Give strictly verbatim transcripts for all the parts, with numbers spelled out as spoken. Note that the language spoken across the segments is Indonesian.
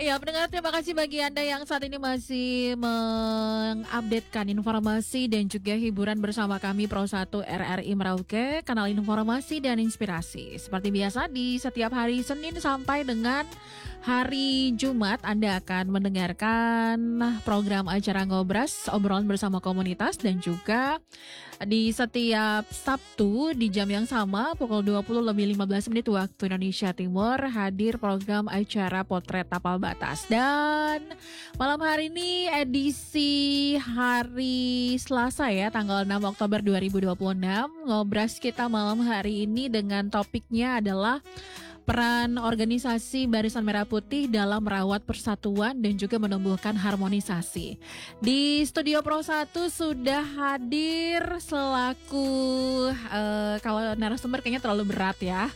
Iya, pendengar, terima kasih bagi Anda yang saat ini masih mengupdatekan informasi dan juga hiburan bersama kami Pro satu R R I Merauke, kanal informasi dan inspirasi. Seperti biasa di setiap hari Senin sampai dengan hari Jumat Anda akan mendengarkan program acara Ngobras, obrolan bersama komunitas, dan juga di setiap Sabtu di jam yang sama pukul dua puluh lebih lima belas menit waktu Indonesia Timur hadir program acara Potret Tapal Batas. Dan malam hari ini edisi hari Selasa ya, tanggal enam Oktober dua ribu dua puluh enam. Ngobras kita malam hari ini dengan topiknya adalah peran organisasi Barisan Merah Putih dalam merawat persatuan dan juga menumbuhkan harmonisasi. Di studio Pro satu sudah hadir selaku uh, kalau narasumber kayaknya terlalu berat ya.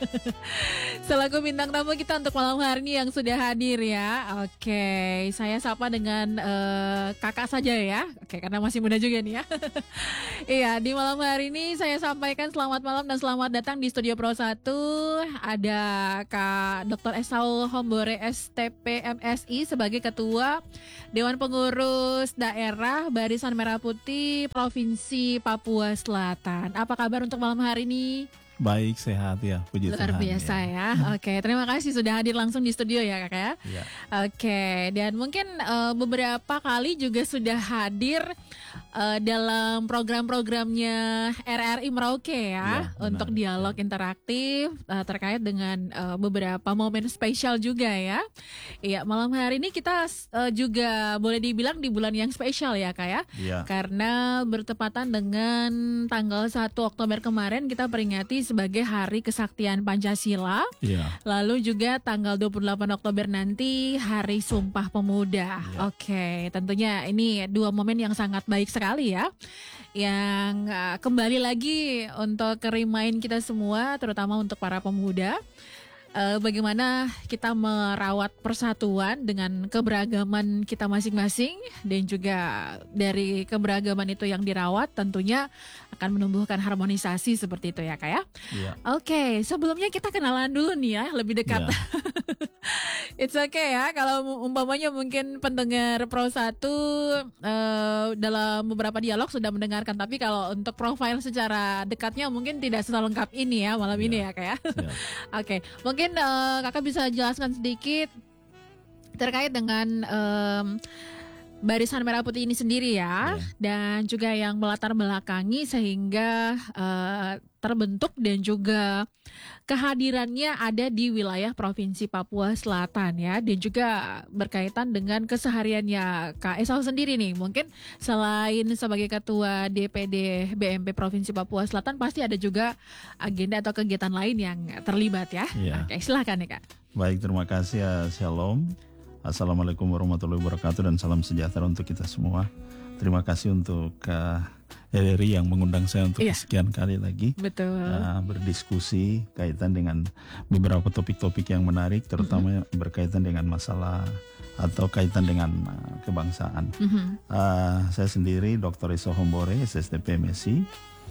Selaku bintang tamu kita untuk malam hari ini yang sudah hadir ya. Oke, saya sapa dengan uh, kakak saja ya. Oke, karena masih muda juga nih ya. Iya, di malam hari ini saya sampaikan selamat malam dan selamat datang di studio Pro satu. Ada Kak Doktor Esau Hombore S T P M Si sebagai Ketua Dewan Pengurus Daerah Barisan Merah Putih Provinsi Papua Selatan. Apa kabar untuk malam hari ini? Baik, sehat ya, puji Tuhan. Luar biasa ya. ya. Oke, terima kasih sudah hadir langsung di studio ya Kak ya. ya. Oke, dan mungkin uh, beberapa kali juga sudah hadir uh, dalam program-programnya R R I Merauke ya, ya untuk dialog ya. interaktif uh, terkait dengan uh, beberapa momen spesial juga ya. Iya, malam hari ini kita uh, juga boleh dibilang di bulan yang spesial ya Kak ya. ya. Karena bertepatan dengan tanggal satu Oktober kemarin kita peringati sebagai Hari Kesaktian Pancasila. Ya. Lalu juga tanggal dua puluh delapan Oktober nanti Hari Sumpah Pemuda. Ya. Oke, tentunya ini dua momen yang sangat baik sekali ya. Yang uh, kembali lagi untuk remind kita semua, terutama untuk para pemuda, uh, bagaimana kita merawat persatuan dengan keberagaman kita masing-masing, dan juga dari keberagaman itu yang dirawat tentunya akan menumbuhkan harmonisasi seperti itu ya Kak ya. Yeah. Oke, sebelumnya kita kenalan dulu nih ya, lebih dekat. Yeah. It's okay ya, kalau umpamanya mungkin pendengar Pro satu uh, dalam beberapa dialog sudah mendengarkan, tapi kalau untuk profil secara dekatnya mungkin tidak selengkap ini ya malam yeah. ini ya Kak ya. Yeah. Oke, mungkin uh, Kakak bisa jelaskan sedikit terkait dengan um, Barisan Merah Putih ini sendiri ya, yeah. dan juga yang melatar belakangi sehingga uh, terbentuk dan juga kehadirannya ada di wilayah Provinsi Papua Selatan ya, dan juga berkaitan dengan kesehariannya Kak Esau sendiri nih. Mungkin selain sebagai Ketua D P D B M P Provinsi Papua Selatan pasti ada juga agenda atau kegiatan lain yang terlibat ya. Yeah. Oke, silahkan nih Kak. Baik, terima kasih ya, Shalom. Assalamualaikum warahmatullahi wabarakatuh dan salam sejahtera untuk kita semua. Terima kasih untuk uh, R R I yang mengundang saya untuk iya. sekian kali lagi Betul. Uh, berdiskusi kaitan dengan beberapa topik-topik yang menarik, terutama mm-hmm. berkaitan dengan masalah atau kaitan dengan uh, kebangsaan. Mm-hmm. Uh, saya sendiri Doktor Esau Hombore S T P M Si.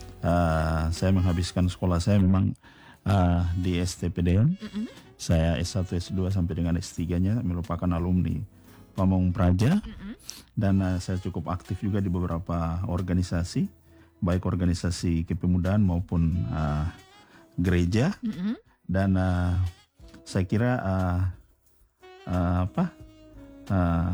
Uh, saya menghabiskan sekolah saya memang uh, di S T P D M. Mm-hmm. Saya S satu, S dua sampai dengan S tiga-nya merupakan alumni Pamong Praja. Mm-hmm. Dan uh, saya cukup aktif juga di beberapa organisasi, baik organisasi kepemudaan maupun uh, gereja. Mm-hmm. Dan uh, saya kira uh, uh, apa uh,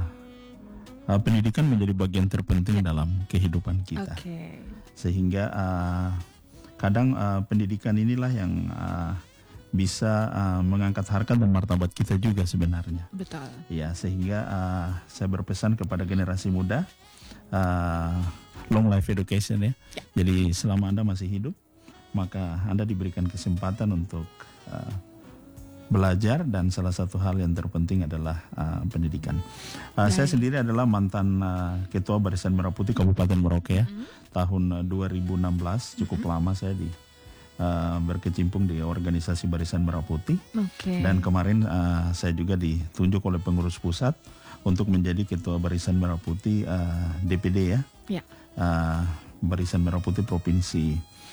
uh, pendidikan menjadi bagian terpenting dalam kehidupan kita. Okay. Sehingga uh, kadang uh, pendidikan inilah yang uh, bisa uh, mengangkat harkat dan martabat kita juga sebenarnya. Betul. Ya, sehingga uh, saya berpesan kepada generasi muda, uh, long life education ya. ya. Jadi selama Anda masih hidup, maka Anda diberikan kesempatan untuk uh, belajar, dan salah satu hal yang terpenting adalah uh, pendidikan. Uh, saya sendiri adalah mantan uh, Ketua Barisan Merah Putih Kabupaten Merauke ya. Mm-hmm. Tahun uh, dua ribu enam belas, cukup mm-hmm. lama saya di Uh, berkecimpung di organisasi Barisan Merah Putih. Okay. Dan kemarin uh, saya juga ditunjuk oleh pengurus pusat untuk menjadi Ketua Barisan Merah Putih uh, D P D ya, yeah. uh, Barisan Merah Putih Provinsi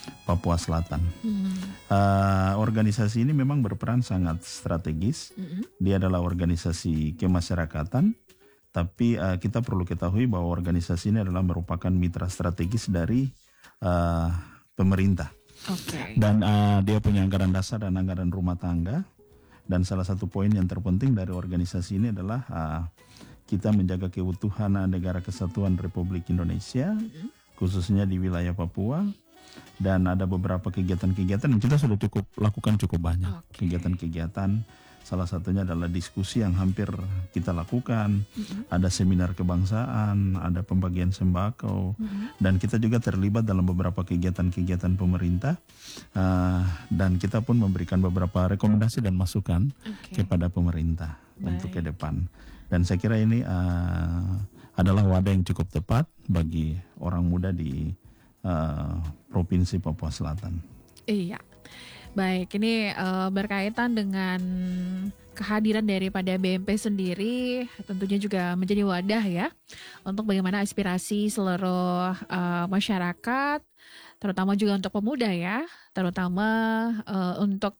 Papua Selatan. Hmm. Uh, organisasi ini memang berperan sangat strategis. Hmm. Dia adalah organisasi kemasyarakatan, tapi uh, kita perlu ketahui bahwa organisasi ini adalah merupakan mitra strategis dari uh, pemerintah. Okay. Dan uh, dia punya anggaran dasar dan anggaran rumah tangga. Dan salah satu poin yang terpenting dari organisasi ini adalah uh, kita menjaga keutuhan negara kesatuan Republik Indonesia, mm-hmm. khususnya di wilayah Papua. Dan ada beberapa kegiatan-kegiatan yang kita sudah cukup lakukan cukup banyak. Okay. Kegiatan-kegiatan, salah satunya adalah diskusi yang hampir kita lakukan. Mm-hmm. Ada seminar kebangsaan, ada pembagian sembako, mm-hmm. dan kita juga terlibat dalam beberapa kegiatan-kegiatan pemerintah. Uh, dan kita pun memberikan beberapa rekomendasi dan masukan okay. kepada pemerintah. Baik. Untuk ke depan. Dan saya kira ini uh, adalah wadah yang cukup tepat bagi orang muda di uh, Provinsi Papua Selatan. Iya. Baik, ini uh, berkaitan dengan kehadiran daripada B M P sendiri tentunya juga menjadi wadah ya untuk bagaimana aspirasi seluruh uh, masyarakat, terutama juga untuk pemuda ya, terutama uh, untuk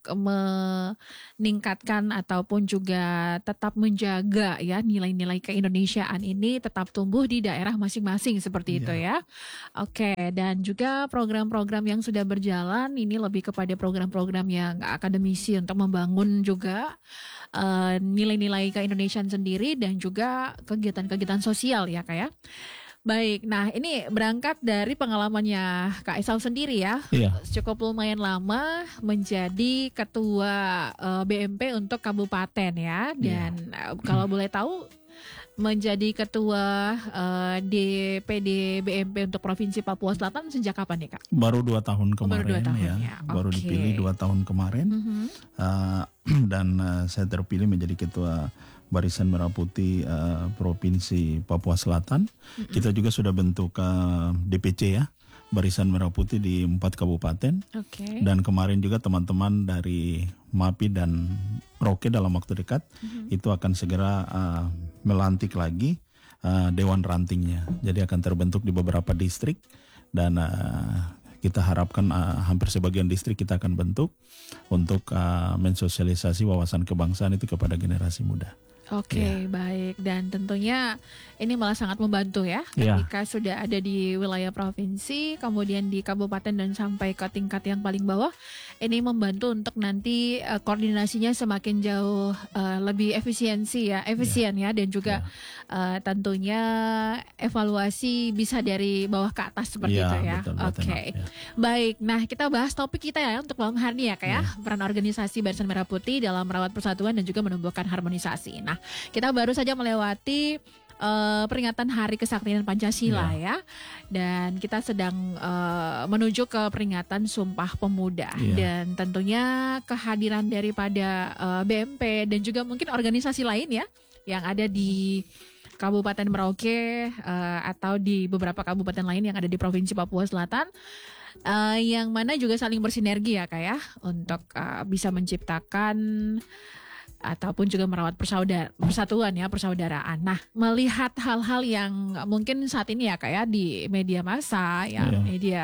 meningkatkan ataupun juga tetap menjaga ya nilai-nilai keindonesiaan ini tetap tumbuh di daerah masing-masing seperti yeah. itu ya. Oke, dan juga program-program yang sudah berjalan ini lebih kepada program-program yang akademisi untuk membangun juga uh, nilai-nilai keindonesiaan sendiri dan juga kegiatan-kegiatan sosial ya Kak ya. Baik, nah ini berangkat dari pengalamannya Kak Esau sendiri ya, iya. Cukup lumayan lama menjadi ketua uh, B M P untuk kabupaten ya, dan iya. uh, kalau boleh tahu menjadi ketua uh, D P D B M P untuk Provinsi Papua Selatan sejak kapan nih Kak? Baru dua tahun kemarin. Oh, baru dua tahun ya, ya. Baru Okay. dipilih dua tahun kemarin, mm-hmm. uh, dan uh, saya terpilih menjadi ketua Barisan Merah Putih uh, Provinsi Papua Selatan. Mm-hmm. Kita juga sudah bentuk uh, D P C ya, Barisan Merah Putih di empat kabupaten. Okay. Dan kemarin juga teman-teman dari MAPI dan Merauke dalam waktu dekat mm-hmm. itu akan segera uh, melantik lagi uh, Dewan Rantingnya. Jadi akan terbentuk di beberapa distrik dan uh, kita harapkan uh, hampir sebagian distrik kita akan bentuk untuk uh, mensosialisasi wawasan kebangsaan itu kepada generasi muda. Oke, okay, ya. Baik. Dan tentunya ini malah sangat membantu ya ketika ya. Sudah ada di wilayah provinsi, kemudian di kabupaten dan sampai ke tingkat yang paling bawah. Ini membantu untuk nanti uh, koordinasinya semakin jauh uh, lebih efisiensi ya, efisien ya, ya dan juga ya. uh, tentunya evaluasi bisa dari bawah ke atas seperti ya, itu ya. Oke. Okay. Ya. Baik. Nah, kita bahas topik kita ya untuk malam hari ini ya, Kak ya. ya. Peran organisasi Barisan Merah Putih dalam merawat persatuan dan juga menumbuhkan harmonisasi. Nah, kita baru saja melewati uh, peringatan Hari Kesaktian Pancasila yeah. ya, dan kita sedang uh, menuju ke peringatan Sumpah Pemuda yeah. dan tentunya kehadiran daripada uh, B M P dan juga mungkin organisasi lain ya yang ada di Kabupaten Merauke uh, atau di beberapa kabupaten lain yang ada di Provinsi Papua Selatan. Uh, yang mana juga saling bersinergi ya Kak ya untuk uh, bisa menciptakan ataupun juga merawat persaudara, persatuan ya, persaudaraan. Nah, melihat hal-hal yang mungkin saat ini ya Kak ya di media massa ya, yeah. media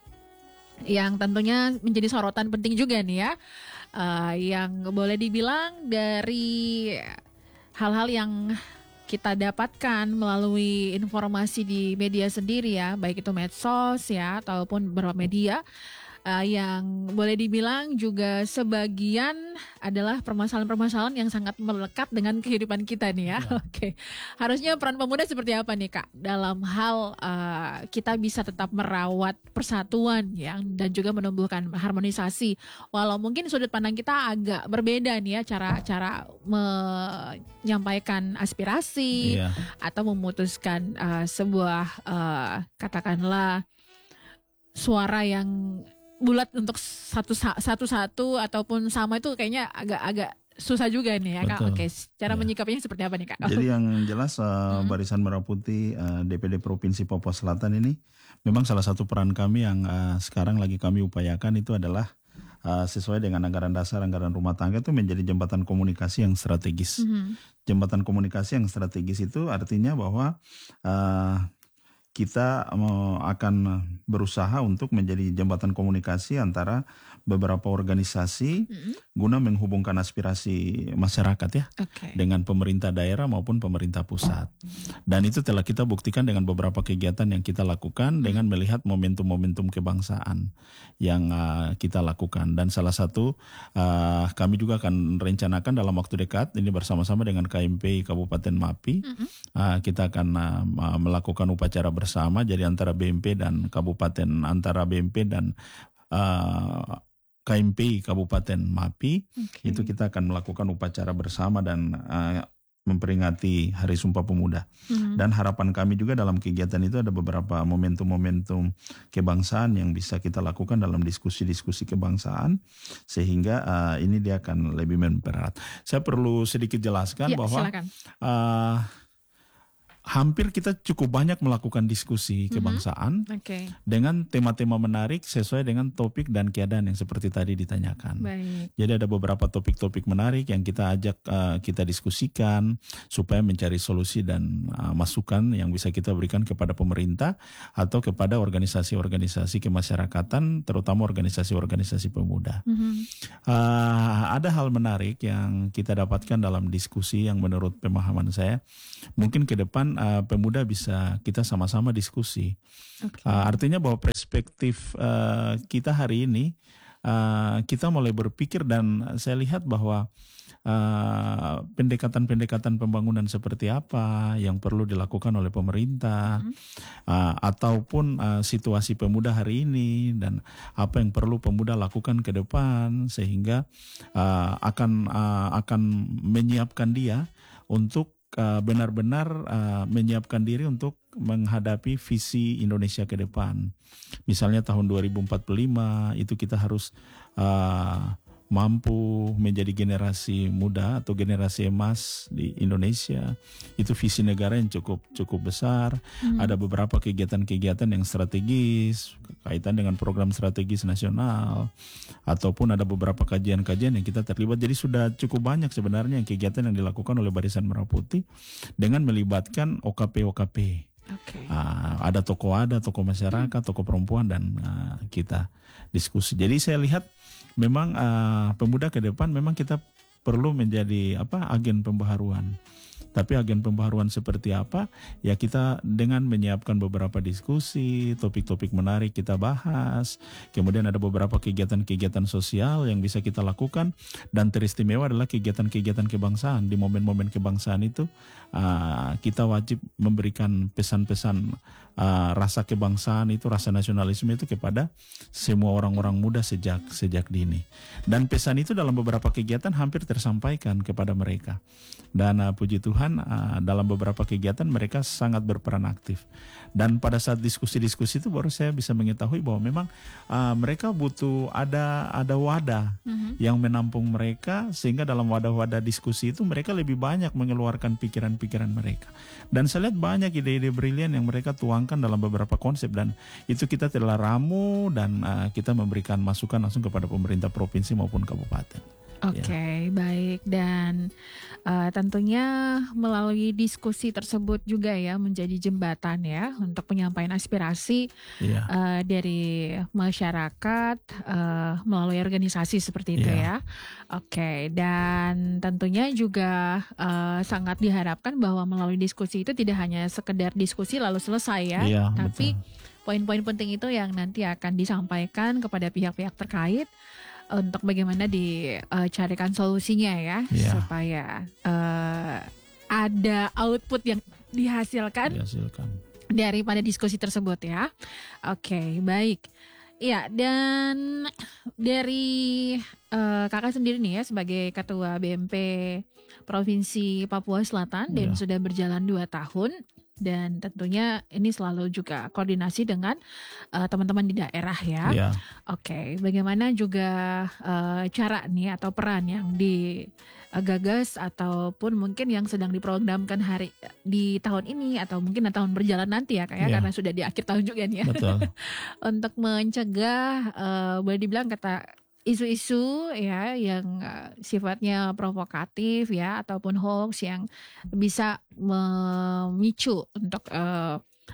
yang tentunya menjadi sorotan penting juga nih ya, uh, yang boleh dibilang dari hal-hal yang kita dapatkan melalui informasi di media sendiri ya, baik itu medsos ya ataupun beberapa media. Uh, yang boleh dibilang juga sebagian adalah permasalahan-permasalahan yang sangat melekat dengan kehidupan kita nih ya. ya. Oke, okay. Harusnya peran pemuda seperti apa nih Kak dalam hal uh, kita bisa tetap merawat persatuan ya dan juga menumbuhkan harmonisasi. Walau mungkin sudut pandang kita agak berbeda nih ya cara-cara menyampaikan aspirasi ya. Atau memutuskan uh, sebuah uh, katakanlah suara yang bulat untuk satu satu satu ataupun sama itu kayaknya agak-agak susah juga nih ya Kak. Oke, cara ya. Menyikapinya seperti apa nih Kak? Jadi yang jelas uh, Barisan Merah Putih uh, D P D Provinsi Papua Selatan ini memang salah satu peran kami yang uh, sekarang lagi kami upayakan itu adalah uh, sesuai dengan anggaran dasar, anggaran rumah tangga itu menjadi jembatan komunikasi yang strategis. Mm-hmm. Jembatan komunikasi yang strategis itu artinya bahwa uh, kita uh, akan berusaha untuk menjadi jembatan komunikasi antara beberapa organisasi Mm-mm. guna menghubungkan aspirasi masyarakat ya Oke. dengan pemerintah daerah maupun pemerintah pusat. Dan itu telah kita buktikan dengan beberapa kegiatan yang kita lakukan dengan melihat momentum-momentum kebangsaan yang uh, kita lakukan. Dan salah satu uh, kami juga akan rencanakan dalam waktu dekat ini bersama-sama dengan K M P I Kabupaten Mapi. Mm-mm. uh, kita akan uh, melakukan upacara bersama jadi antara B M P dan Kabupaten antara B M P dan uh, K M P I Kabupaten Mapi. Oke. Itu kita akan melakukan upacara bersama dan uh, memperingati Hari Sumpah Pemuda. Mhm. Dan harapan kami juga dalam kegiatan itu ada beberapa momentum-momentum kebangsaan yang bisa kita lakukan dalam diskusi-diskusi kebangsaan sehingga uh, ini dia akan lebih mempererat. Saya perlu sedikit jelaskan Ya, bahwa silakan. uh, hampir kita cukup banyak melakukan diskusi kebangsaan Oke. dengan tema-tema menarik sesuai dengan topik dan keadaan yang seperti tadi ditanyakan. Baik. Jadi ada beberapa topik-topik menarik yang kita ajak uh, kita diskusikan supaya mencari solusi dan uh, masukan yang bisa kita berikan kepada pemerintah atau kepada organisasi-organisasi kemasyarakatan, terutama organisasi-organisasi pemuda. Mhm. Uh, ada hal menarik yang kita dapatkan dalam diskusi yang menurut pemahaman saya mungkin ke depan uh, pemuda bisa kita sama-sama diskusi. Oke. Uh, artinya bahwa perspektif uh, kita hari ini uh, kita mulai berpikir dan saya lihat bahwa uh, pendekatan-pendekatan pembangunan seperti apa yang perlu dilakukan oleh pemerintah Mhm. uh, ataupun uh, situasi pemuda hari ini dan apa yang perlu pemuda lakukan ke depan sehingga uh, akan uh, akan menyiapkan dia untuk uh, benar-benar uh, menyiapkan diri untuk menghadapi visi Indonesia ke depan. Misalnya tahun dua ribu empat puluh lima itu kita harus uh, mampu menjadi generasi muda atau generasi emas di Indonesia. Itu visi negara yang cukup cukup besar. Mhm. Ada beberapa kegiatan-kegiatan yang strategis kaitan dengan program strategis nasional ataupun ada beberapa kajian-kajian yang kita terlibat. Jadi sudah cukup banyak sebenarnya yang kegiatan yang dilakukan oleh Barisan Merah Putih dengan melibatkan O K P O K P. Oke. Ah, ada tokoh ada tokoh masyarakat, tokoh perempuan dan ah, kita diskusi. Jadi saya lihat memang ah, pemuda ke depan memang kita perlu menjadi apa agen pembaharuan. Tapi agen pembaharuan seperti apa? Ya kita dengan menyiapkan beberapa diskusi, topik-topik menarik kita bahas. Kemudian ada beberapa kegiatan-kegiatan sosial yang bisa kita lakukan. Dan teristimewa adalah kegiatan-kegiatan kebangsaan. Di momen-momen kebangsaan itu uh, kita wajib memberikan pesan-pesan uh, rasa kebangsaan itu, rasa nasionalisme itu kepada semua orang-orang muda sejak sejak dini. Dan pesan itu dalam beberapa kegiatan hampir tersampaikan kepada mereka. Dan uh, puji Tuhan uh, dalam beberapa kegiatan mereka sangat berperan aktif. Dan pada saat diskusi-diskusi itu baru saya bisa mengetahui bahwa memang uh, mereka butuh ada ada wadah Mhm. yang menampung mereka sehingga dalam wadah-wadah diskusi itu mereka lebih banyak mengeluarkan pikiran-pikiran mereka. Dan saya lihat banyak ide-ide brilian yang mereka tuangkan dalam beberapa konsep dan itu kita telah ramu dan uh, kita memberikan masukan langsung kepada pemerintah provinsi maupun kabupaten. Oke, baik. Dan uh, tentunya melalui diskusi tersebut juga ya menjadi jembatan ya untuk penyampaian aspirasi Iya. uh, dari masyarakat uh, melalui organisasi seperti itu Iya. ya. Oke, dan tentunya juga uh, sangat diharapkan bahwa melalui diskusi itu tidak hanya sekedar diskusi lalu selesai ya, Iya, tapi betul. poin-poin penting itu yang nanti akan disampaikan kepada pihak-pihak terkait untuk bagaimana dicarikan solusinya ya, Iya. supaya uh, ada output yang dihasilkan Dihasilkan. daripada diskusi tersebut ya. Oke, baik. Ya, dan dari uh, kakak sendiri nih ya sebagai ketua B M P Provinsi Papua Selatan dan Iya. sudah berjalan dua tahun. Dan tentunya ini selalu juga koordinasi dengan uh, teman-teman di daerah ya. Iya. Oke, bagaimana juga uh, cara nih atau peran yang digagas ataupun mungkin yang sedang diprogramkan hari di tahun ini atau mungkin tahun berjalan nanti ya kayak Iya. karena sudah di akhir tahun juga nih ya. Betul. Untuk mencegah uh, boleh dibilang kata isu-isu ya yang uh, sifatnya provokatif ya ataupun hoax yang bisa memicu untuk uh,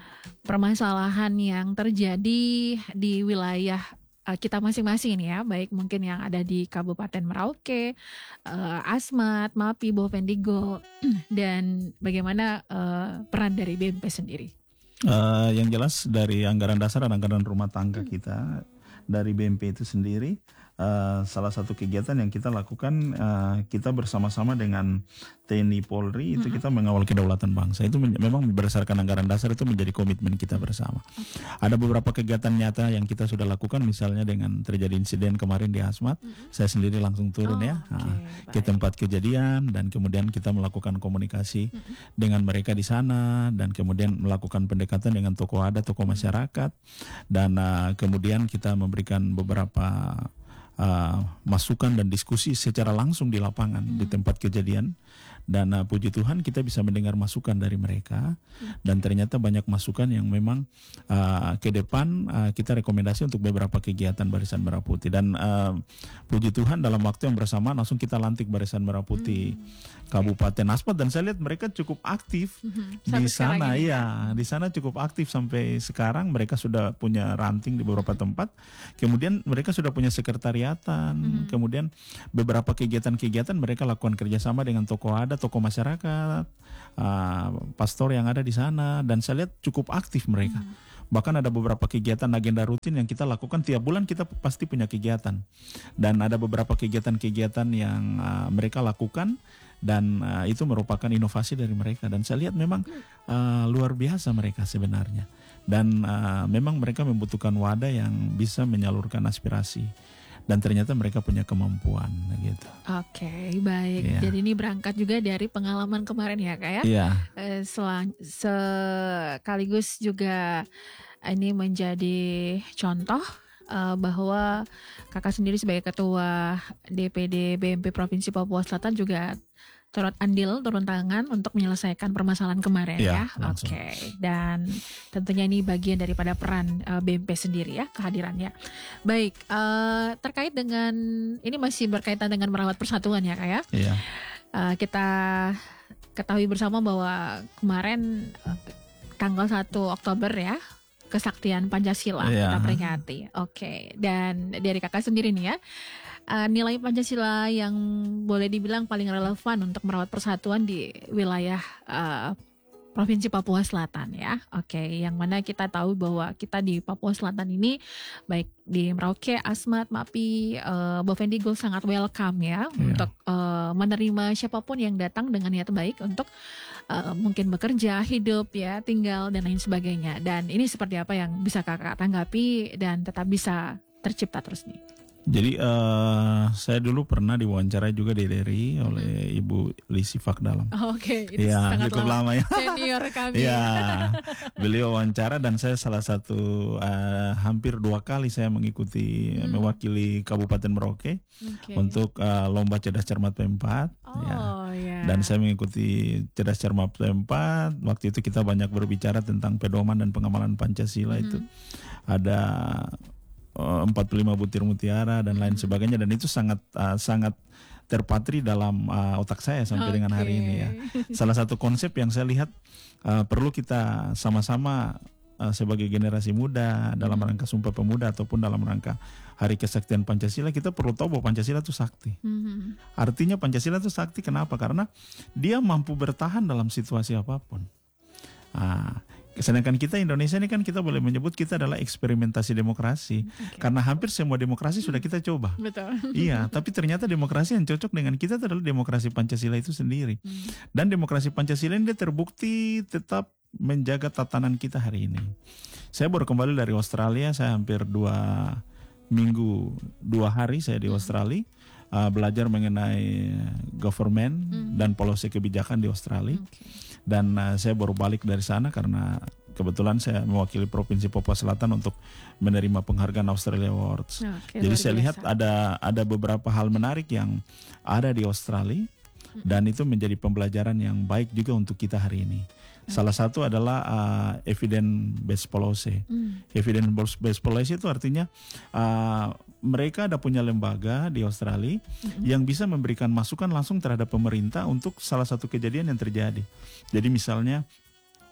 permasalahan yang terjadi di wilayah kita masing-masing ya, baik mungkin yang ada di Kabupaten Merauke, uh, Asmat, Mapi, Bovendigul, dan bagaimana uh, peran dari B M P sendiri? Uh, yang jelas dari anggaran dasar dan anggaran rumah tangga kita dari B M P itu sendiri, uh, salah satu kegiatan yang kita lakukan, uh, kita bersama-sama dengan T N I Polri itu kita mengawal kedaulatan bangsa. Itu men- memang berdasarkan anggaran dasar, itu menjadi komitmen kita bersama. Ada beberapa kegiatan nyata yang kita sudah lakukan, misalnya dengan terjadi insiden kemarin di Asmat, mm-hmm. saya sendiri langsung turun oh, ya okay. nah, ke tempat kejadian, dan kemudian kita melakukan komunikasi mm-hmm. dengan mereka di sana, dan kemudian melakukan pendekatan dengan tokoh adat, tokoh masyarakat, dan uh, kemudian kita memberikan beberapa uh, masukan dan diskusi secara langsung di lapangan mm-hmm. di tempat kejadian. Dan uh, puji Tuhan kita bisa mendengar masukan dari mereka, dan ternyata banyak masukan yang memang uh, ke depan uh, kita rekomendasi untuk beberapa kegiatan Barisan Merah Putih. Dan uh, puji Tuhan dalam waktu yang bersamaan langsung kita lantik Barisan Merah Putih hmm. Kabupaten Asmat, dan saya lihat mereka cukup aktif hmm. di sana. Iya, di sana cukup aktif sampai sekarang. Mereka sudah punya ranting di beberapa tempat. Kemudian mereka sudah punya sekretariatan. Hmm. Kemudian beberapa kegiatan-kegiatan mereka lakukan kerjasama dengan tokoh adat, tokoh masyarakat, uh, pastor yang ada di sana, dan saya lihat cukup aktif mereka. Hmm. Bahkan ada beberapa kegiatan agenda rutin yang kita lakukan tiap bulan, kita pasti punya kegiatan, dan ada beberapa kegiatan-kegiatan yang uh, mereka lakukan, dan uh, itu merupakan inovasi dari mereka, dan saya lihat memang uh, luar biasa mereka sebenarnya, dan uh, memang mereka membutuhkan wadah yang bisa menyalurkan aspirasi. Dan ternyata mereka punya kemampuan gitu. Oke, okay, baik. Yeah. Jadi ini berangkat juga dari pengalaman kemarin ya Kak ya. Yeah. Eh, selang, sekaligus juga ini menjadi contoh uh, bahwa Kakak sendiri sebagai Ketua D P D B M P Provinsi Papua Selatan juga turut andil, turun tangan untuk menyelesaikan permasalahan kemarin ya. ya. Oke, okay. Dan tentunya ini bagian daripada peran uh, B M P sendiri ya, kehadirannya. Baik, uh, terkait dengan ini masih berkaitan dengan merawat persatuan ya Kak ya. Iya. Uh, kita ketahui bersama bahwa kemarin uh, tanggal satu Oktober ya, Kesaktian Pancasila iya. kita peringati. Oke, okay. Dan dari Kakak sendiri nih ya, Uh, nilai Pancasila yang boleh dibilang paling relevan untuk merawat persatuan di wilayah uh, Provinsi Papua Selatan ya. Oke, okay. Yang mana kita tahu bahwa kita di Papua Selatan ini baik di Merauke, Asmat, Mapi, uh, Bovendigul sangat welcome ya yeah. untuk uh, menerima siapapun yang datang dengan niat baik untuk uh, mungkin bekerja, hidup ya, tinggal dan lain sebagainya. Dan ini seperti apa yang bisa Kakak tanggapi dan tetap bisa tercipta terus nih? Jadi uh, saya dulu pernah diwawancarai juga di D R I oleh Ibu Lisi Fakdalam. Oh, Oke, okay. Itu ya, sangat cukup lama, lama ya. Senior kami. Ya, beliau wawancara, dan saya salah satu uh, hampir dua kali saya mengikuti hmm. mewakili Kabupaten Merauke okay. untuk uh, lomba cerdas cermat P empat. Oh, ya. Yeah. Dan saya mengikuti cerdas cermat P empat. Waktu itu kita banyak berbicara tentang pedoman dan pengamalan Pancasila hmm. itu. Ada empat puluh lima butir mutiara dan lain sebagainya, dan itu sangat uh, sangat terpatri dalam uh, otak saya sampai okay. dengan hari ini ya. Salah satu konsep yang saya lihat uh, perlu kita sama-sama uh, sebagai generasi muda dalam rangka Sumpah Pemuda ataupun dalam rangka Hari Kesaktian Pancasila, kita perlu tahu bahwa Pancasila itu sakti. Mm-hmm. Artinya Pancasila itu sakti kenapa? Karena dia mampu bertahan dalam situasi apapun. Nah, sedangkan kita Indonesia ini kan kita boleh menyebut kita adalah eksperimentasi demokrasi, okay. karena hampir semua demokrasi sudah kita coba. Betul. Iya, tapi ternyata demokrasi yang cocok dengan kita adalah demokrasi Pancasila itu sendiri. Hmm. Dan demokrasi Pancasila ini dia terbukti tetap menjaga tatanan kita hari ini. Saya baru kembali dari Australia, saya hampir dua minggu, dua hari saya di Australia. Uh, belajar mengenai government mm. dan policy kebijakan di Australia. Okay. Dan uh, saya baru balik dari sana karena kebetulan saya mewakili Provinsi Papua Selatan untuk menerima penghargaan Australia Awards. Okay, Jadi saya biasa. lihat ada ada beberapa hal menarik yang ada di Australia mm. dan itu menjadi pembelajaran yang baik juga untuk kita hari ini. Salah satu adalah uh, evidence based policy. Mm. Evidence based policy itu artinya uh, mereka ada punya lembaga di Australia mm-hmm. yang bisa memberikan masukan langsung terhadap pemerintah untuk salah satu kejadian yang terjadi. Jadi misalnya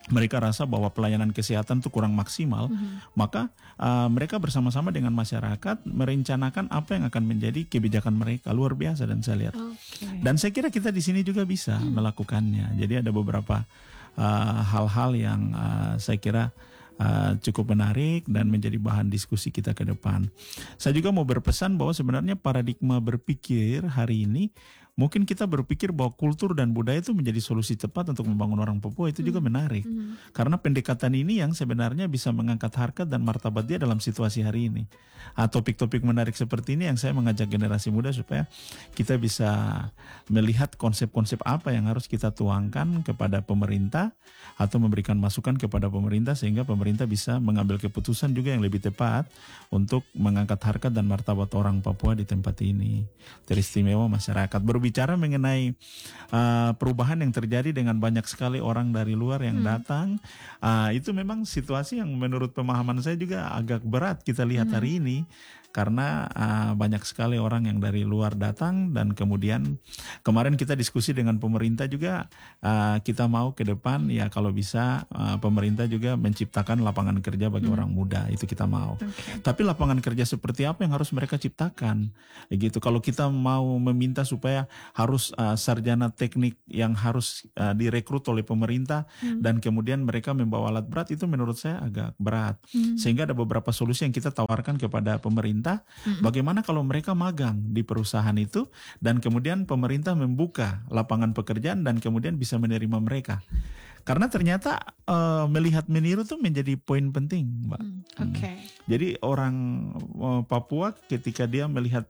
mereka rasa bahwa pelayanan kesehatan itu kurang maksimal, mm-hmm. maka uh, mereka bersama-sama dengan masyarakat merencanakan apa yang akan menjadi kebijakan mereka. Luar biasa dan saya lihat. Okay. Dan saya kira kita di sini juga bisa hmm. melakukannya. Jadi ada beberapa uh, hal-hal yang uh, saya kira uh, cukup menarik dan menjadi bahan diskusi kita ke depan. Saya juga mau berpesan bahwa sebenarnya paradigma berpikir hari ini, mungkin kita berpikir bahwa kultur dan budaya itu menjadi solusi tepat untuk membangun orang Papua, itu juga menarik. Hmm. Karena pendekatan ini yang sebenarnya bisa mengangkat harkat dan martabat dia dalam situasi hari ini. Ah, topik-topik menarik seperti ini yang saya mengajak generasi muda supaya kita bisa melihat konsep-konsep apa yang harus kita tuangkan kepada pemerintah atau memberikan masukan kepada pemerintah sehingga pemerintah bisa mengambil keputusan juga yang lebih tepat untuk mengangkat harkat dan martabat orang Papua di tempat ini. Teristimewa masyarakat. Berbicara mengenai uh, perubahan yang terjadi dengan banyak sekali orang dari luar yang hmm. datang, uh, itu memang situasi yang menurut pemahaman saya juga agak berat kita lihat hmm. hari ini. Karena uh, banyak sekali orang yang dari luar datang dan kemudian kemarin kita diskusi dengan pemerintah juga uh, kita mau ke depan ya kalau bisa uh, pemerintah juga menciptakan lapangan kerja bagi hmm. orang muda, itu kita mau. Okay. Tapi lapangan kerja seperti apa yang harus mereka ciptakan? Gitu. Kalau kita mau meminta supaya harus uh, sarjana teknik yang harus uh, direkrut oleh pemerintah hmm. dan kemudian mereka membawa alat berat, itu menurut saya agak berat. Hmm. Sehingga ada beberapa solusi yang kita tawarkan kepada pemerintah. Mm-hmm. Bagaimana kalau mereka magang di perusahaan itu dan kemudian pemerintah membuka lapangan pekerjaan dan kemudian bisa menerima mereka. Karena ternyata uh, melihat meniru itu menjadi poin penting, Mbak. Mm, Oke. Okay. Hmm. Jadi orang uh, Papua ketika dia melihat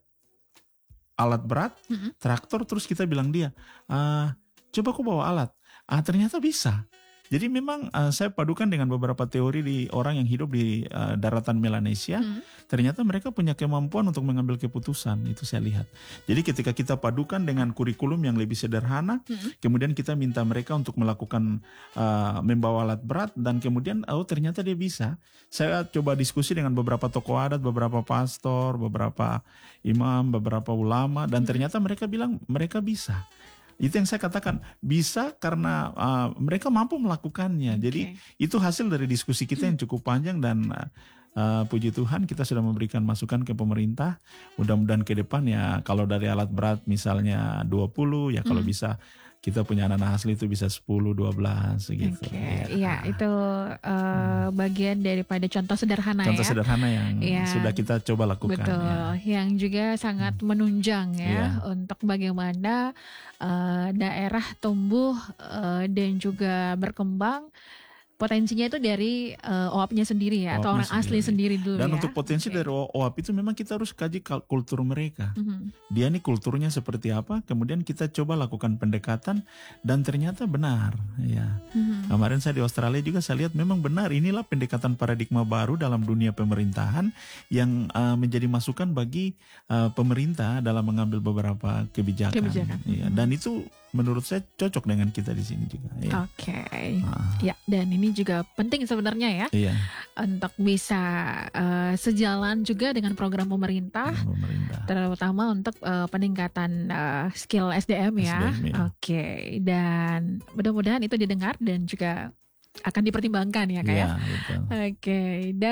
alat berat, mm-hmm. traktor, terus kita bilang dia, uh, coba kau bawa alat. Ah, ternyata bisa. Jadi memang uh, saya padukan dengan beberapa teori di orang yang hidup di uh, daratan Melanesia. Hmm. Ternyata mereka punya kemampuan untuk mengambil keputusan. Itu saya lihat. Jadi ketika kita padukan dengan kurikulum yang lebih sederhana, hmm. kemudian kita minta mereka untuk melakukan uh, membawa alat berat dan kemudian oh ternyata dia bisa. Saya coba diskusi dengan beberapa tokoh adat, beberapa pastor, beberapa imam, beberapa ulama dan hmm. ternyata mereka bilang mereka bisa. Itu yang saya katakan bisa karena uh, mereka mampu melakukannya. Okay. Jadi itu hasil dari diskusi kita yang cukup panjang dan uh, puji Tuhan kita sudah memberikan masukan ke pemerintah. Mudah-mudahan ke depan ya kalau dari alat berat misalnya dua puluh ya kalau hmm. bisa kita punya anak-anak asli itu bisa sepuluh, dua belas gitu. Oke, okay. ya. ya itu uh, hmm. bagian daripada contoh sederhana contoh ya. Contoh sederhana yang ya. sudah kita coba lakukan. Betul, ya. Yang juga sangat hmm. menunjang ya, ya untuk bagaimana uh, daerah tumbuh uh, dan juga berkembang. Potensinya itu dari uh, O A P-nya sendiri ya, O A P atau orang sendiri. asli sendiri dulu. Dan ya. untuk potensi okay. dari O A P itu memang kita harus kaji kultur mereka. Mm-hmm. Dia nih kulturnya seperti apa, kemudian kita coba lakukan pendekatan dan ternyata benar. Ya. Mm-hmm. Kemarin saya di Australia juga saya lihat memang benar. Inilah pendekatan paradigma baru dalam dunia pemerintahan yang uh, menjadi masukan bagi uh, pemerintah dalam mengambil beberapa kebijakan. kebijakan. Ya. Dan itu menurut saya cocok dengan kita di sini juga. Ya. Oke, okay. ah. ya dan ini juga penting sebenarnya ya, iya. untuk bisa uh, sejalan juga dengan program pemerintah, pemerintah. terutama untuk uh, peningkatan uh, skill S D M ya. S D M, ya. Oke, okay. Dan mudah-mudahan itu didengar dan juga akan dipertimbangkan ya Kak ya. Oke, okay.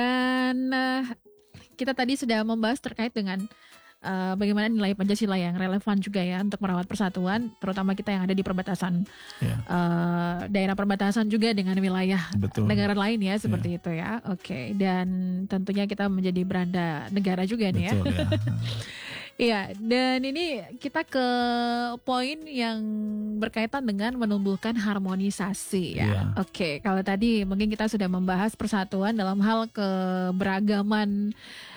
Dan uh, kita tadi sudah membahas terkait dengan Uh, bagaimana nilai Pancasila yang relevan juga ya untuk merawat persatuan, terutama kita yang ada di perbatasan yeah. uh, daerah perbatasan juga dengan wilayah Betul. negara lain ya seperti yeah. itu ya. Oke, okay. Dan tentunya kita menjadi beranda negara juga nih Betul, ya. Iya, dan ini kita ke poin yang berkaitan dengan menumbuhkan harmonisasi ya. Yeah. Oke, okay. Kalau tadi mungkin kita sudah membahas persatuan dalam hal keberagaman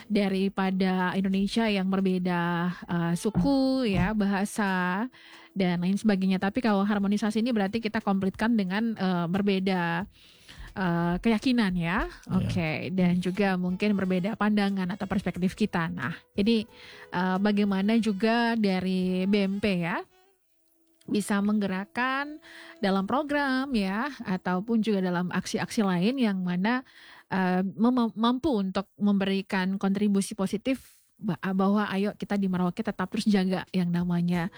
daripada Indonesia yang berbeda uh, suku ya, bahasa dan lain sebagainya. Tapi kalau harmonisasi ini berarti kita komplitkan dengan uh, berbeda uh, keyakinan ya. Oke, okay. yeah. Dan juga mungkin berbeda pandangan atau perspektif kita. Nah, ini uh, bagaimana juga dari B M P ya bisa menggerakkan dalam program ya ataupun juga dalam aksi-aksi lain yang mana Uh, mem- mampu untuk memberikan kontribusi positif bahwa ayo kita di Merauke tetap terus jaga yang namanya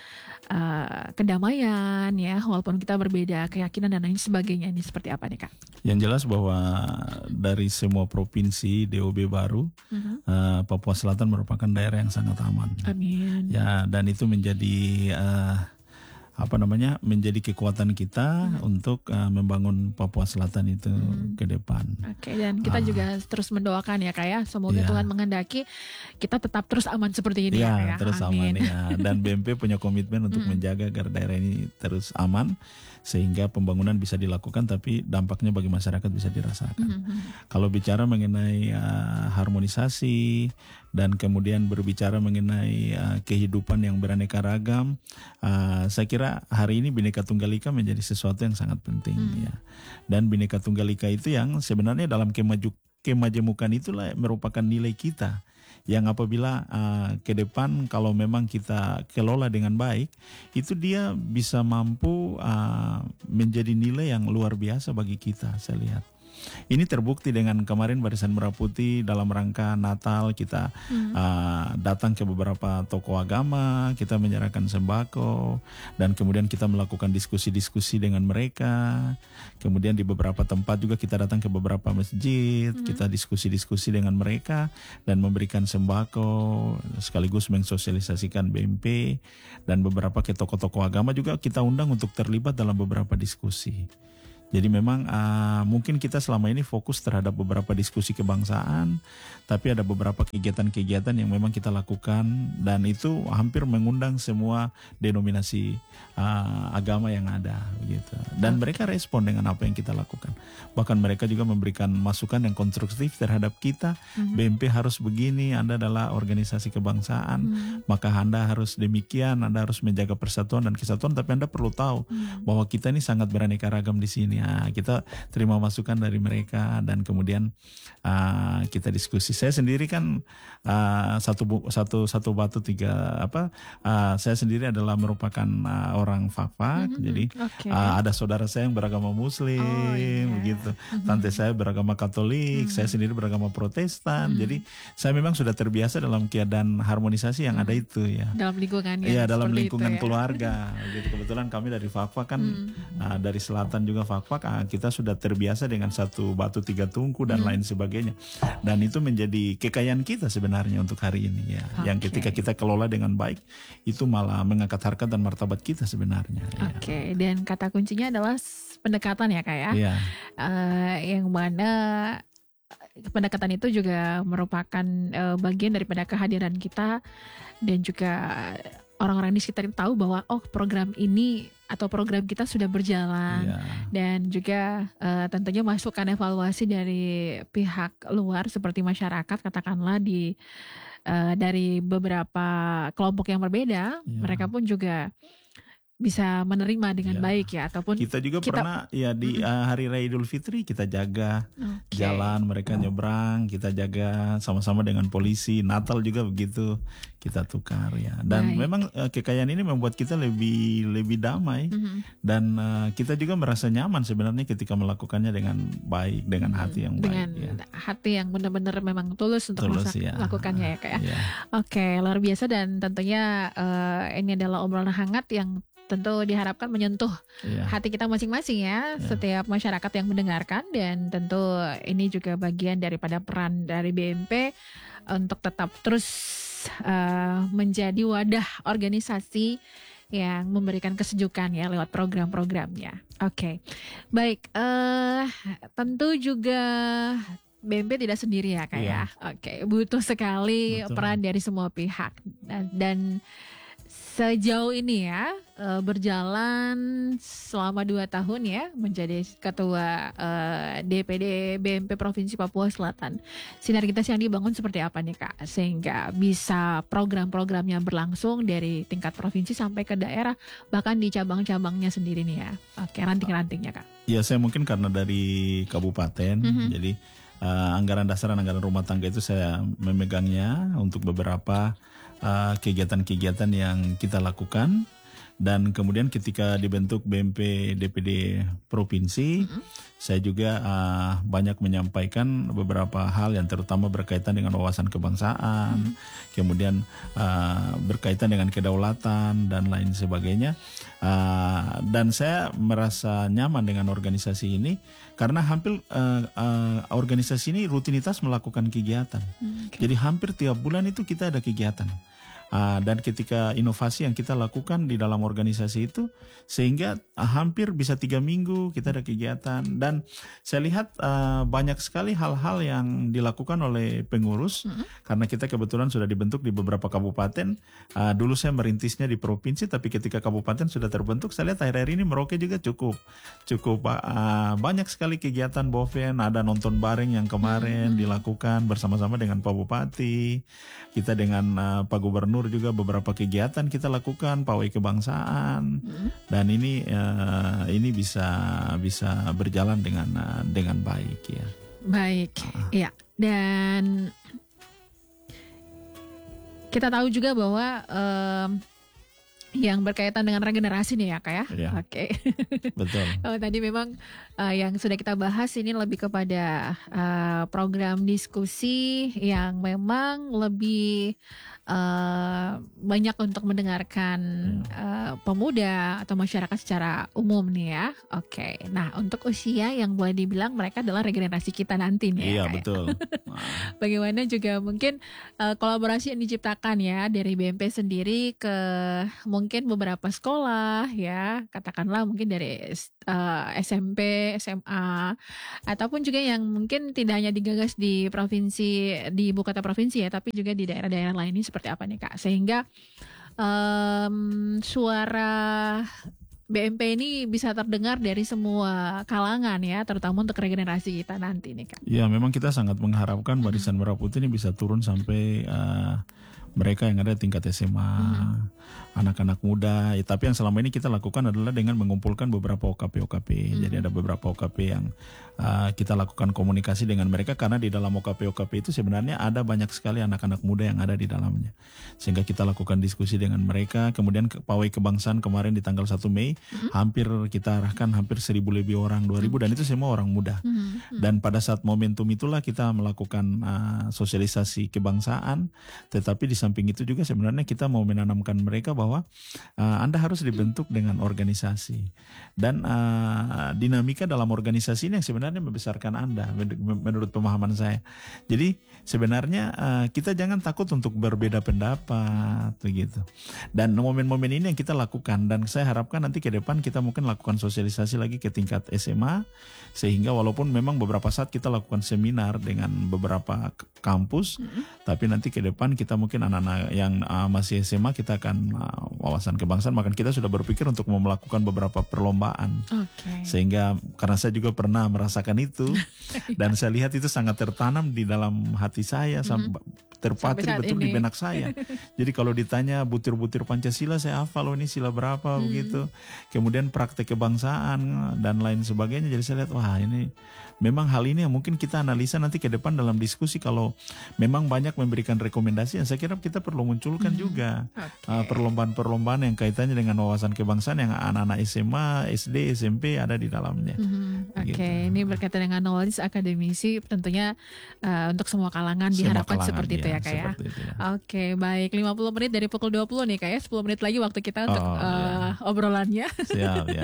uh, kedamaian ya, walaupun kita berbeda keyakinan dan lain sebagainya. Ini seperti apa nih Kak? Yang jelas bahwa dari semua provinsi D O B baru, uh-huh. uh, Papua Selatan merupakan daerah yang sangat aman. Amin. Ya, dan itu menjadi uh, apa namanya menjadi kekuatan kita hmm. untuk uh, membangun Papua Selatan itu hmm. ke depan. Oke, dan kita uh, juga terus mendoakan ya Kak ya, semoga yeah. Tuhan menghendaki kita tetap terus aman seperti ini yeah, ya. Terus Amin. aman ya. Dan B M P punya komitmen untuk hmm. menjaga agar daerah ini terus aman sehingga pembangunan bisa dilakukan tapi dampaknya bagi masyarakat bisa dirasakan. Hmm. Kalau bicara mengenai uh, harmonisasi dan kemudian berbicara mengenai uh, kehidupan yang beraneka ragam, uh, saya kira hari ini Bhinneka Tunggal Ika menjadi sesuatu yang sangat penting hmm. ya. Dan Bhinneka Tunggal Ika itu yang sebenarnya dalam kemaju, kemajemukan itulah merupakan nilai kita. Yang apabila uh, ke depan kalau memang kita kelola dengan baik, itu dia bisa mampu uh, menjadi nilai yang luar biasa bagi kita, saya lihat. Ini terbukti dengan kemarin Barisan Merah Putih dalam rangka Natal kita hmm. uh, datang ke beberapa tokoh agama, kita menyerahkan sembako dan kemudian kita melakukan diskusi-diskusi dengan mereka. Kemudian di beberapa tempat juga kita datang ke beberapa masjid, hmm. kita diskusi-diskusi dengan mereka dan memberikan sembako sekaligus mensosialisasikan B M P, dan beberapa ke tokoh-tokoh agama juga kita undang untuk terlibat dalam beberapa diskusi. Jadi memang uh, mungkin kita selama ini fokus terhadap beberapa diskusi kebangsaan, tapi ada beberapa kegiatan-kegiatan yang memang kita lakukan dan itu hampir mengundang semua denominasi uh, agama yang ada, begitu. Dan mereka respon dengan apa yang kita lakukan. Bahkan mereka juga memberikan masukan yang konstruktif terhadap kita. Mm-hmm. B M P harus begini, Anda adalah organisasi kebangsaan, mm-hmm. maka Anda harus demikian, Anda harus menjaga persatuan dan kesatuan. Tapi Anda perlu tahu mm-hmm. bahwa kita ini sangat beraneka ragam di sini. Nah, kita terima masukan dari mereka dan kemudian uh, kita diskusi. Saya sendiri kan uh, satu satu satu batu tiga apa? Uh, saya sendiri adalah merupakan uh, orang Fakfak, mm-hmm. jadi okay. uh, ada saudara saya yang beragama Muslim, oh, yeah. begitu. Mm-hmm. Tante saya beragama Katolik, mm-hmm. saya sendiri beragama Protestan. Mm-hmm. Jadi saya memang sudah terbiasa dalam keadaan harmonisasi yang mm-hmm. ada itu ya. Dalam lingkungan. Iya, dalam lingkungan itu, ya. keluarga. Jadi kebetulan kami dari Fakfak kan mm-hmm. uh, dari selatan juga Fakfak. Kita sudah terbiasa dengan satu batu tiga tungku dan hmm. lain sebagainya, dan itu menjadi kekayaan kita sebenarnya untuk hari ini ya. Okay. Yang ketika kita kelola dengan baik itu malah mengangkat harkat dan martabat kita sebenarnya. Oke, okay. ya. Dan kata kuncinya adalah pendekatan ya Kak ya. Yeah. Uh, yang mana pendekatan itu juga merupakan uh, bagian daripada kehadiran kita dan juga orang-orang di sekitar tahu bahwa oh program ini atau program kita sudah berjalan, yeah. dan juga uh, tentunya masukan evaluasi dari pihak luar seperti masyarakat katakanlah di uh, dari beberapa kelompok yang berbeda, yeah. mereka pun juga bisa menerima dengan ya. baik ya, ataupun kita juga kita, pernah ya di mm-hmm. uh, Hari Raya Idul Fitri kita jaga okay. jalan mereka oh. nyebrang, kita jaga sama-sama dengan polisi. Natal juga begitu kita tukar ya, dan baik. memang uh, kekayaan ini membuat kita lebih lebih damai mm-hmm. dan uh, kita juga merasa nyaman sebenarnya ketika melakukannya dengan baik, dengan mm-hmm. hati yang dengan baik ya. hati yang benar-benar memang tulus untuk tulus, masa, ya. melakukannya ya kayak ya. Oke, okay, luar biasa, dan tentunya uh, ini adalah obrolan hangat yang tentu diharapkan menyentuh yeah. hati kita masing-masing ya, yeah. setiap masyarakat yang mendengarkan, dan tentu ini juga bagian daripada peran dari B M P untuk tetap terus uh, menjadi wadah organisasi yang memberikan kesejukan ya lewat program-programnya. Oke, okay. Baik, uh, tentu juga B M P tidak sendiri ya Kak yeah. ya. Oke, okay. butuh sekali Betul. peran dari semua pihak, dan, dan sejauh ini ya berjalan selama dua tahun ya menjadi ketua uh, D P D B M P Provinsi Papua Selatan. Sinergitas yang dibangun seperti apa nih Kak, sehingga bisa program-programnya berlangsung dari tingkat provinsi sampai ke daerah, bahkan di cabang-cabangnya sendiri nih ya. Oke, ranting-rantingnya Kak. Ya, saya mungkin karena dari kabupaten, mm-hmm. jadi uh, anggaran dasar dan anggaran rumah tangga itu saya memegangnya untuk beberapa Uh, kegiatan-kegiatan yang kita lakukan, Dan kemudian ketika dibentuk B M P D P D provinsi, mm-hmm. saya juga uh, banyak menyampaikan beberapa hal yang terutama berkaitan dengan wawasan kebangsaan, mm-hmm. kemudian uh, berkaitan dengan kedaulatan dan lain sebagainya. Uh, dan saya merasa nyaman dengan organisasi ini karena hampir uh, uh, organisasi ini rutinitas melakukan kegiatan. Okay. Jadi hampir tiap bulan itu kita ada kegiatan. Uh, dan ketika inovasi yang kita lakukan di dalam organisasi itu sehingga uh, hampir bisa tiga minggu kita ada kegiatan, dan saya lihat uh, banyak sekali hal-hal yang dilakukan oleh pengurus, mm-hmm. karena kita kebetulan sudah dibentuk di beberapa kabupaten. Uh, dulu saya merintisnya di provinsi, tapi ketika kabupaten sudah terbentuk, saya lihat akhir-akhir ini Merauke juga cukup cukup uh, banyak sekali kegiatan Boven. Ada nonton bareng yang kemarin mm-hmm. dilakukan bersama-sama dengan Pak Bupati, kita dengan uh, Pak Gubernur juga beberapa kegiatan kita lakukan pawai kebangsaan, hmm. dan ini uh, ini bisa bisa berjalan dengan uh, dengan baik ya. Baik, uh. ya. Dan kita tahu juga bahwa um, yang berkaitan dengan regenerasi nih ya Kak ya. Ya. Oke. Betul. Oh, tadi memang uh, yang sudah kita bahas ini lebih kepada uh, program diskusi yang memang lebih uh, banyak untuk mendengarkan uh, pemuda atau masyarakat secara umum nih ya. Oke. Nah, untuk usia yang boleh dibilang mereka adalah regenerasi kita nanti nih. Iya, ya, betul. Bagaimana juga mungkin uh, kolaborasi yang diciptakan ya dari B M P sendiri ke mungkin beberapa sekolah ya, katakanlah mungkin dari uh, S M P, S M A, ataupun juga yang mungkin tidak hanya digagas di provinsi, di ibu kota provinsi ya, tapi juga di daerah-daerah lain. Ini seperti apa nih Kak? Sehingga um, suara B M P ini bisa terdengar dari semua kalangan ya, terutama untuk regenerasi kita nanti nih Kak. Ya, memang kita sangat mengharapkan Barisan Merah Putih ini bisa turun sampai uh, mereka yang ada tingkat S M A, mm-hmm. anak-anak muda. Ya, tapi yang selama ini kita lakukan adalah dengan mengumpulkan beberapa O K P-O K P. Mm-hmm. Jadi ada beberapa O K P yang uh, kita lakukan komunikasi dengan mereka, karena di dalam O K P-O K P itu sebenarnya ada banyak sekali anak-anak muda yang ada di dalamnya. Sehingga kita lakukan diskusi dengan mereka. Kemudian ke, pawai kebangsaan kemarin di tanggal satu Mei, mm-hmm. hampir kita arahkan hampir seribu lebih orang, dua ribu, mm-hmm. dan itu semua orang muda. Mm-hmm. Dan pada saat momentum itulah kita melakukan uh, sosialisasi kebangsaan, tetapi di samping itu juga sebenarnya kita mau menanamkan mereka bahwa uh, Anda harus dibentuk dengan organisasi, dan uh, dinamika dalam organisasi ini yang sebenarnya membesarkan Anda menurut pemahaman saya. Jadi sebenarnya uh, kita jangan takut untuk berbeda pendapat begitu. Dan momen-momen ini yang kita lakukan, dan saya harapkan nanti ke depan kita mungkin lakukan sosialisasi lagi ke tingkat S M A, sehingga walaupun memang beberapa saat kita lakukan seminar dengan beberapa kampus, mm-hmm. tapi nanti ke depan kita mungkin anak-anak yang uh, masih S M A kita akan uh, wawasan kebangsaan, maka kita sudah berpikir untuk mau melakukan beberapa perlombaan. Okay. Sehingga karena saya juga pernah merasakan itu dan saya lihat itu sangat tertanam di dalam hati saya, mm-hmm. terpatri betul ini. Di benak saya. Jadi kalau ditanya butir-butir Pancasila saya hafal, loh ini sila berapa, hmm. begitu. Kemudian praktek kebangsaan dan lain sebagainya. Jadi saya lihat wah ini memang hal ini yang mungkin kita analisa nanti ke depan dalam diskusi. Kalau memang banyak memberikan rekomendasi, yang saya kira kita perlu munculkan hmm. juga okay. uh, perlombaan-perlombaan yang kaitannya dengan wawasan kebangsaan yang anak-anak S M A, S D, S M P ada di dalamnya. Hmm. Oke, okay. Ini berkaitan dengan knowledge akademisi, tentunya uh, untuk semua kalangan semua diharapkan kalangan, seperti itu ya. Ya, Kak, ya. ya. Oke, baik. lima puluh menit dari pukul dua puluh nih Kak ya. sepuluh menit lagi waktu kita untuk oh, uh, ya. obrolannya. Siap ya.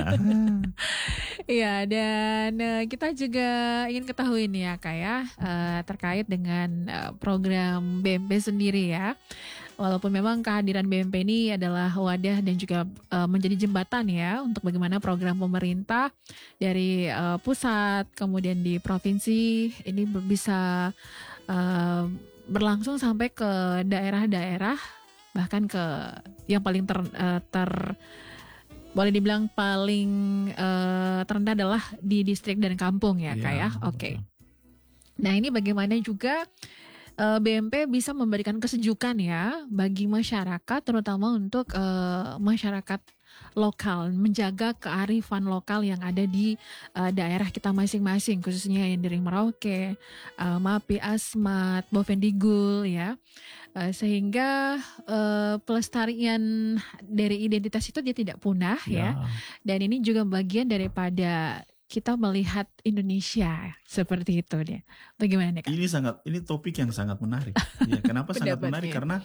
Iya, dan uh, kita juga ingin ketahui nih ya Kak ya, uh, terkait dengan uh, program B M P sendiri ya. Walaupun memang kehadiran B M P ini adalah wadah dan juga uh, menjadi jembatan ya untuk bagaimana program pemerintah dari uh, pusat kemudian di provinsi ini bisa uh, berlangsung sampai ke daerah-daerah, bahkan ke yang paling ter, uh, ter boleh dibilang paling uh, terendah adalah di distrik dan kampung ya, ya Kak ya. Oke. Okay. Nah ini bagaimana juga uh, B M P bisa memberikan kesejukan ya bagi masyarakat, terutama untuk uh, masyarakat lokal, menjaga kearifan lokal yang ada di uh, daerah kita masing-masing, khususnya yang dari Merauke, uh, Mapi, Asmat, Bovendigul ya. Uh, sehingga uh, pelestarian dari identitas itu dia tidak punah ya. ya. Dan ini juga bagian daripada kita melihat Indonesia seperti itu dia. Bagaimana nih, Kak? Ini sangat ini topik yang sangat menarik. Ya, kenapa sangat menarik? Karena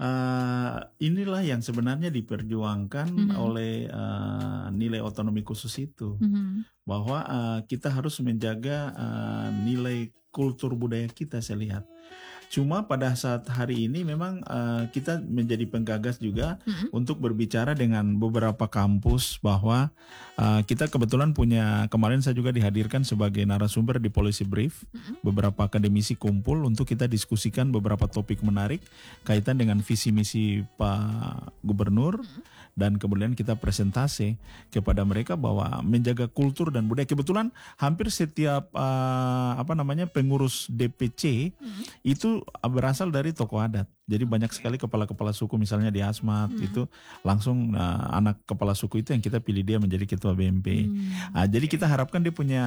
uh, inilah yang sebenarnya diperjuangkan mm-hmm. oleh uh, nilai otonomi khusus itu, mm-hmm. bahwa uh, kita harus menjaga uh, nilai kultur budaya kita. Saya lihat. Cuma pada saat hari ini memang uh, kita menjadi penggagas juga mm-hmm. untuk berbicara dengan beberapa kampus bahwa uh, kita kebetulan punya, kemarin saya juga dihadirkan sebagai narasumber di Policy Brief, mm-hmm. beberapa akademisi kumpul untuk kita diskusikan beberapa topik menarik kaitan dengan visi misi Pak Gubernur, mm-hmm. dan kemudian kita presentasi kepada mereka bahwa menjaga kultur dan budaya. Kebetulan hampir setiap uh, apa namanya pengurus D P C mm-hmm. itu berasal dari tokoh adat. Jadi banyak sekali kepala-kepala suku, misalnya di Asmat hmm. itu langsung uh, anak kepala suku itu yang kita pilih dia menjadi ketua B M P. Hmm. Uh, jadi kita harapkan dia punya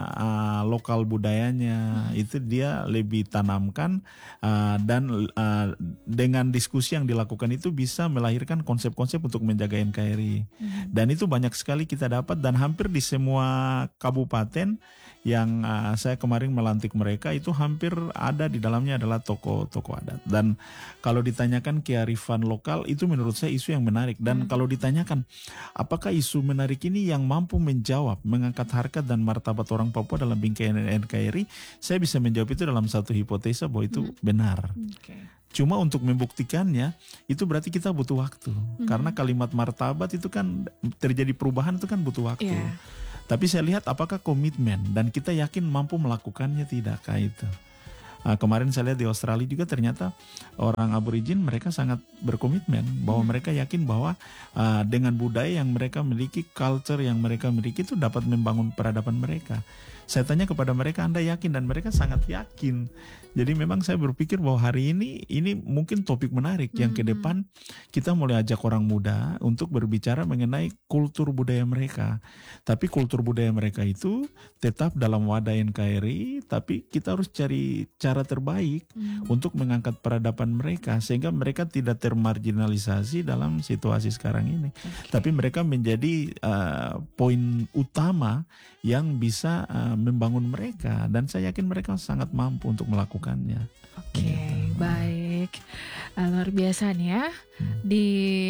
uh, lokal budayanya, hmm. itu dia lebih tanamkan uh, dan uh, dengan diskusi yang dilakukan itu bisa melahirkan konsep-konsep untuk menjaga N K R I. Hmm. Dan itu banyak sekali kita dapat, dan hampir di semua kabupaten yang uh, saya kemarin melantik mereka itu hampir ada di dalamnya adalah tokoh-tokoh adat. Dan kalau ditanyakan kearifan lokal itu menurut saya isu yang menarik. Dan hmm. kalau ditanyakan apakah isu menarik ini yang mampu menjawab, mengangkat harkat dan martabat orang Papua dalam bingkai N K R I, saya bisa menjawab itu dalam satu hipotesa bahwa itu hmm. benar. Okay. Cuma untuk membuktikannya itu berarti kita butuh waktu. Hmm. Karena kalimat martabat itu kan terjadi perubahan itu kan butuh waktu. Yeah. Tapi saya lihat apakah komitmen dan kita yakin mampu melakukannya tidakkah itu. Uh, kemarin saya lihat di Australia juga ternyata orang Aborigin mereka sangat berkomitmen bahwa hmm. mereka yakin bahwa uh, dengan budaya yang mereka miliki, culture yang mereka miliki itu dapat membangun peradaban mereka. Saya tanya kepada mereka, Anda yakin? Dan mereka sangat yakin. Jadi memang saya berpikir bahwa hari ini ini mungkin topik menarik hmm. yang ke depan kita mulai ajak orang muda untuk berbicara mengenai kultur budaya mereka. Tapi kultur budaya mereka itu tetap dalam wadah N K R I, tapi kita harus cari cara terbaik hmm. untuk mengangkat peradaban mereka sehingga mereka tidak termarginalisasi dalam situasi sekarang ini. Okay. Tapi mereka menjadi uh, poin utama yang bisa uh, membangun mereka, dan saya yakin mereka sangat mampu untuk melakukannya. Oke, okay, gitu. Baik, uh, luar biasa nih ya. Hmm. Di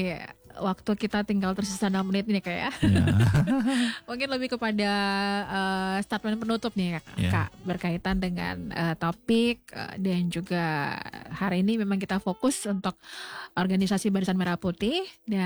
waktu kita tinggal tersisa enam menit nih Kak ya. Yeah. Mungkin lebih kepada uh, statement penutup nih Kak, yeah. Kak berkaitan dengan uh, topik uh, dan juga hari ini memang kita fokus untuk organisasi Barisan Merah Putih,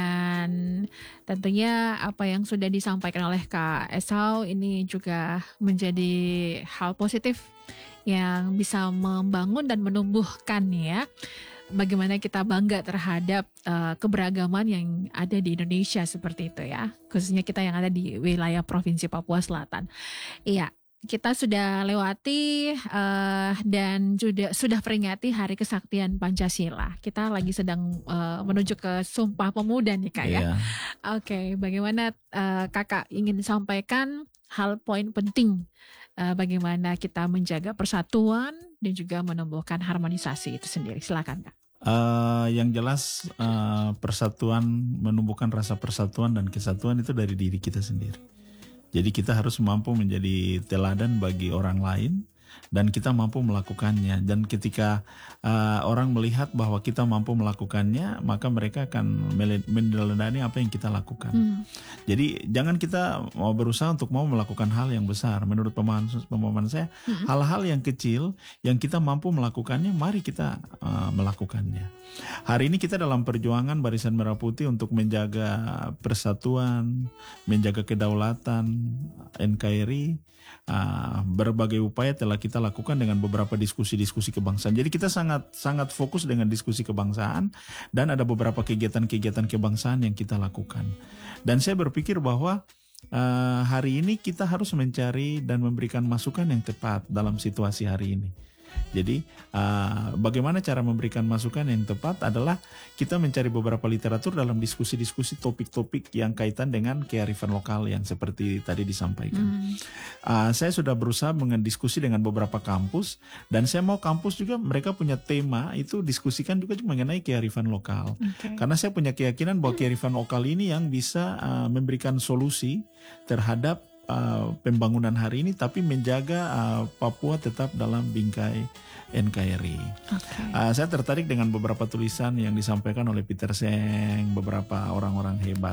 dan tentunya apa yang sudah disampaikan oleh Kak Esau ini juga menjadi hal positif yang bisa membangun dan menumbuhkan ya. Bagaimana kita bangga terhadap uh, keberagaman yang ada di Indonesia seperti itu ya, khususnya kita yang ada di wilayah Provinsi Papua Selatan. Iya, kita sudah lewati uh, dan sudah sudah peringati Hari Kesaktian Pancasila. Kita lagi sedang uh, menuju ke Sumpah Pemuda nih Kak ya. Yeah. Oke, okay, bagaimana uh, Kakak ingin sampaikan hal poin penting uh, bagaimana kita menjaga persatuan dan juga menumbuhkan harmonisasi itu sendiri. Silakan Kak. Uh, yang jelas uh, persatuan, menumbuhkan rasa persatuan dan kesatuan itu dari diri kita sendiri. Jadi kita harus mampu menjadi teladan bagi orang lain dan kita mampu melakukannya. Dan ketika uh, orang melihat bahwa kita mampu melakukannya, maka mereka akan meneladani apa yang kita lakukan. Hmm. Jadi jangan kita mau berusaha untuk mau melakukan hal yang besar. Menurut pemahaman, pemahaman saya, hmm. hal-hal yang kecil yang kita mampu melakukannya, mari kita uh, melakukannya. Hari ini kita dalam perjuangan Barisan Merah Putih untuk menjaga persatuan, menjaga kedaulatan N K R I. Uh, berbagai upaya telah kita lakukan dengan beberapa diskusi-diskusi kebangsaan. Jadi kita sangat sangat fokus dengan diskusi kebangsaan dan ada beberapa kegiatan-kegiatan kebangsaan yang kita lakukan. Dan saya berpikir bahwa uh, hari ini kita harus mencari dan memberikan masukan yang tepat dalam situasi hari ini. Jadi uh, bagaimana cara memberikan masukan yang tepat adalah kita mencari beberapa literatur dalam diskusi-diskusi topik-topik yang kaitan dengan kearifan lokal yang seperti tadi disampaikan. Hmm. Uh, saya sudah berusaha mendiskusi dengan beberapa kampus dan saya mau kampus juga mereka punya tema itu diskusikan juga mengenai kearifan lokal. Okay. Karena saya punya keyakinan bahwa kearifan lokal ini yang bisa uh, memberikan solusi terhadap Uh, pembangunan hari ini, tapi menjaga uh, Papua tetap dalam bingkai N K R I. Okay. Uh, saya tertarik dengan beberapa tulisan yang disampaikan oleh Peter Seng, beberapa orang-orang hebat.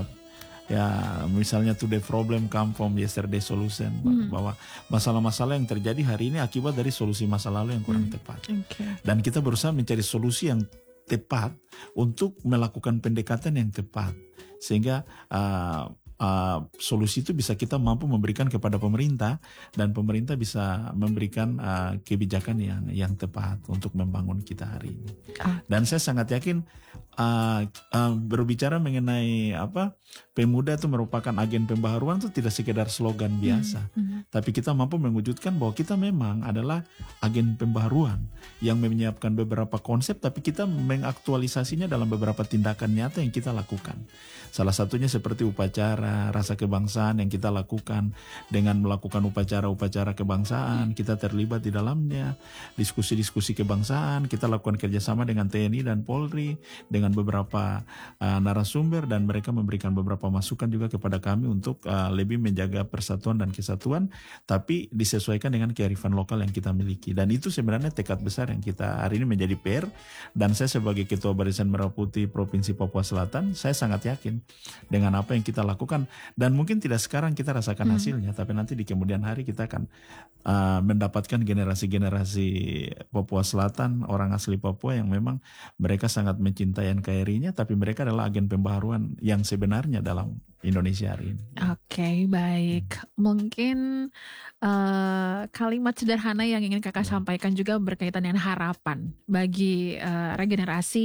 Ya, misalnya today problem come from yesterday solution, hmm. bahwa masalah-masalah yang terjadi hari ini akibat dari solusi masa lalu yang kurang hmm. tepat. Okay. Dan kita berusaha mencari solusi yang tepat untuk melakukan pendekatan yang tepat, sehingga uh, Uh, solusi itu bisa kita mampu memberikan kepada pemerintah dan pemerintah bisa memberikan uh, kebijakan yang yang tepat untuk membangun kita hari ini. Ah. Dan saya sangat yakin uh, uh, berbicara mengenai apa pemuda itu merupakan agen pembaharuan itu tidak sekedar slogan biasa, hmm. Hmm. tapi kita mampu mewujudkan bahwa kita memang adalah agen pembaharuan yang menyiapkan beberapa konsep, tapi kita mengaktualisasinya dalam beberapa tindakan nyata yang kita lakukan. Salah satunya seperti upacara rasa kebangsaan yang kita lakukan dengan melakukan upacara-upacara kebangsaan, kita terlibat di dalamnya, diskusi-diskusi kebangsaan, kita lakukan kerjasama dengan T N I dan Polri, dengan beberapa uh, narasumber, dan mereka memberikan beberapa masukan juga kepada kami untuk uh, lebih menjaga persatuan dan kesatuan, tapi disesuaikan dengan kearifan lokal yang kita miliki. Dan itu sebenarnya tekad besar yang kita hari ini menjadi P R, dan saya sebagai Ketua Barisan Merah Putih Provinsi Papua Selatan, saya sangat yakin dengan apa yang kita lakukan, dan mungkin tidak sekarang kita rasakan hmm. hasilnya, tapi nanti di kemudian hari kita akan uh, mendapatkan generasi-generasi Papua Selatan, orang asli Papua yang memang mereka sangat mencintai N K R I-nya, tapi mereka adalah agen pembaharuan yang sebenarnya dalam Indonesia hari ini. Oke, okay, baik. Mungkin uh, kalimat sederhana yang ingin kakak sampaikan juga berkaitan dengan harapan bagi uh, regenerasi